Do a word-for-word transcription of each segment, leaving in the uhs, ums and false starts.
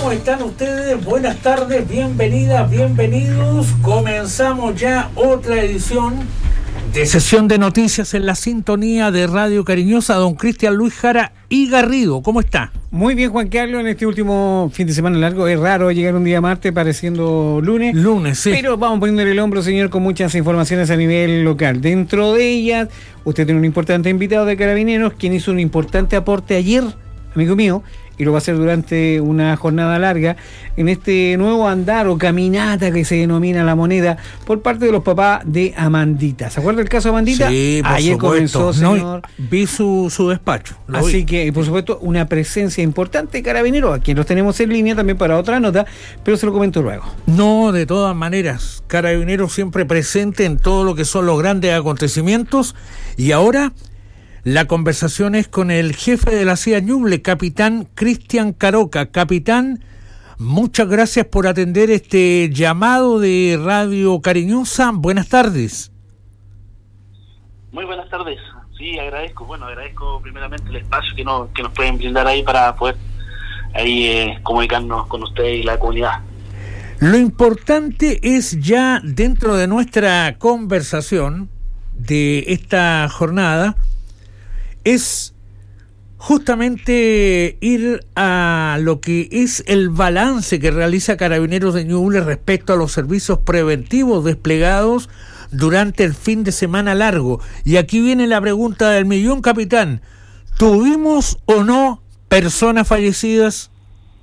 ¿Cómo están ustedes? Buenas tardes, bienvenidas, bienvenidos. Comenzamos ya otra edición de Sesión de Noticias en la sintonía de Radio Cariñosa. Don Cristian Luis Jara y Garrido, ¿cómo está? Muy bien, Juan Carlos, en este último fin de semana largo. Es raro llegar un día martes pareciendo lunes. Lunes, sí. Pero vamos poniéndole el hombro, señor, con muchas informaciones a nivel local. Dentro de ellas, usted tiene un importante invitado de Carabineros, quien hizo un importante aporte ayer, amigo mío, y lo va a hacer durante una jornada larga, en este nuevo andar o caminata que se denomina La Moneda, por parte de los papás de Amandita. ¿Se acuerda el caso de Amandita? Sí, por Ayer supuesto. comenzó, señor. No, vi su, su despacho. Así vi. que, por supuesto, una presencia importante de Carabineros, a quien los tenemos en línea también para otra nota, pero se lo comento luego. No, de todas maneras, Carabineros siempre presente en todo lo que son los grandes acontecimientos, y ahora la conversación es con el jefe de la C I A Ñuble, capitán Cristian Caroca. Capitán, muchas gracias por atender este llamado de Radio Cariñosa. Buenas tardes. Muy buenas tardes. Sí, agradezco. Bueno, agradezco primeramente el espacio que nos, que nos pueden brindar ahí para poder ahí eh, comunicarnos con usted y la comunidad. Lo importante es ya dentro de nuestra conversación de esta jornada es justamente ir a lo que es el balance que realiza Carabineros de Ñuble respecto a los servicios preventivos desplegados durante el fin de semana largo. Y aquí viene la pregunta del millón, capitán. ¿Tuvimos o no personas fallecidas?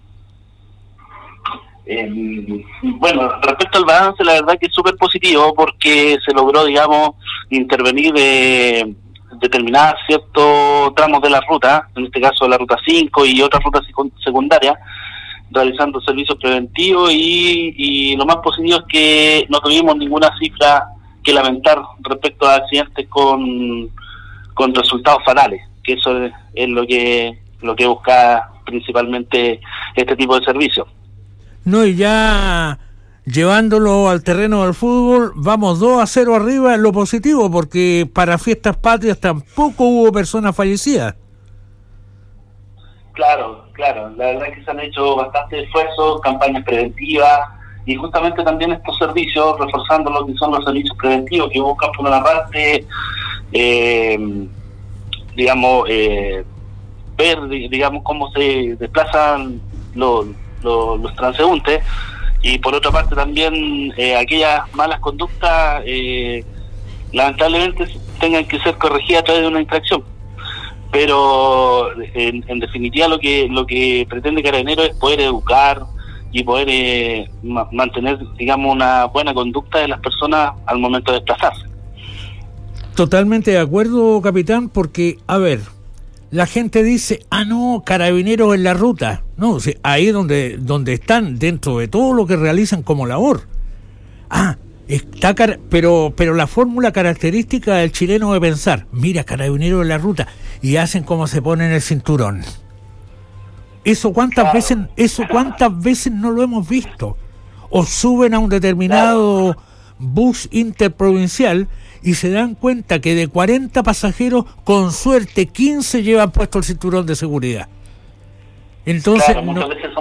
Eh, bueno, respecto al balance, la verdad que es súper positivo porque se logró, digamos, intervenir de determinadas ciertos tramos de la ruta, en este caso la ruta cinco y otras rutas secundarias, realizando servicios preventivos y, y lo más positivo es que no tuvimos ninguna cifra que lamentar respecto a accidentes con, con resultados fatales, que eso es, es lo que lo que busca principalmente este tipo de servicios. No, y ya llevándolo al terreno del fútbol, vamos dos a cero arriba en lo positivo, porque para Fiestas Patrias tampoco hubo personas fallecidas. Claro, claro, la verdad es que se han hecho bastantes esfuerzos, campañas preventivas, y justamente también estos servicios, reforzando lo que son los servicios preventivos, que buscan por una parte, eh, digamos, eh, ver, digamos, cómo se desplazan los, los, los transeúntes, y por otra parte también eh, aquellas malas conductas eh, lamentablemente tengan que ser corregidas a través de una infracción, pero en, en definitiva lo que lo que pretende Carabineros es poder educar y poder eh, ma- mantener, digamos, una buena conducta de las personas al momento de desplazarse. Totalmente de acuerdo, capitán, porque, a ver, la gente dice, ah, no, Carabineros en la ruta. No, o sea, ahí donde donde están, dentro de todo lo que realizan como labor. Ah, está car- pero pero la fórmula característica del chileno de pensar, mira, Carabineros en la ruta, y hacen como se ponen el cinturón. Eso cuántas Claro. veces, eso cuántas veces no lo hemos visto. O suben a un determinado claro. bus interprovincial y se dan cuenta que de cuarenta pasajeros, con suerte, quince llevan puesto el cinturón de seguridad. Entonces, claro, no,